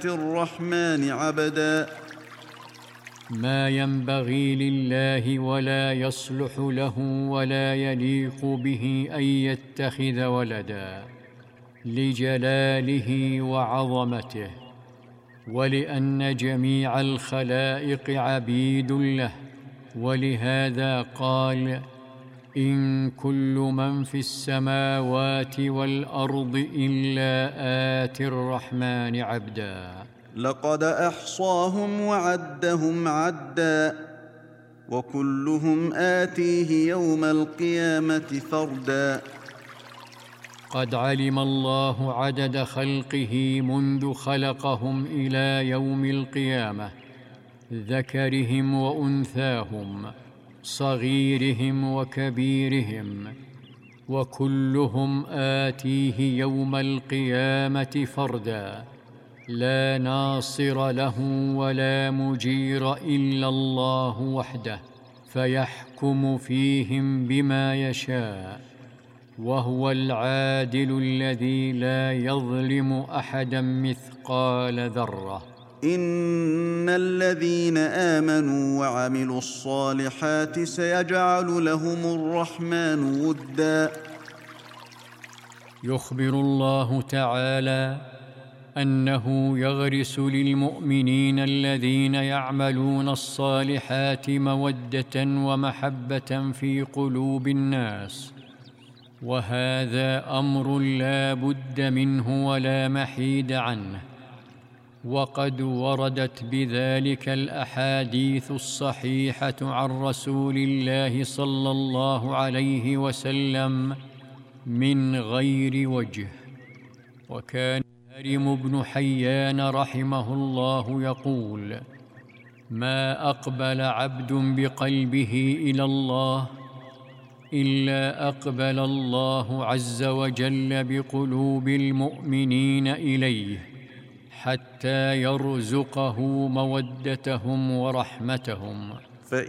الرحمن عبدا. ما ينبغي لله ولا يصلح له ولا يليق به أن يتخذ ولدا لجلاله وعظمته، ولأن جميع الخلائق عبيد له، ولهذا قال: إن كل من في السماوات والأرض إلا آتي الرحمن عبدا. لقد أحصاهم وعدهم عدا، وكلهم آتيه يوم القيامة فردا. قد علم الله عدد خلقه منذ خلقهم إلى يوم القيامة، ذكرهم وأنثاهم، صغيرهم وكبيرهم، وكلهم آتيه يوم القيامة فردا، لا ناصر له ولا مجير إلا الله وحده، فيحكم فيهم بما يشاء، وهو العادل الذي لا يظلم أحدا مثقال ذرة. إن الذين آمنوا وعملوا الصالحات سيجعل لهم الرحمن ودا. يخبر الله تعالى أنه يغرس للمؤمنين الذين يعملون الصالحات مودة ومحبة في قلوب الناس، وهذا أمر لا بد منه ولا محيد عنه، وقد وردت بذلك الأحاديث الصحيحة عن رسول الله صلى الله عليه وسلم من غير وجه. وكان هرم بن حيان رحمه الله يقول: ما أقبل عبد بقلبه إلى الله إلا أقبل الله عز وجل بقلوب المؤمنين إليه، حتى يرزقه مودتهم ورحمتهم.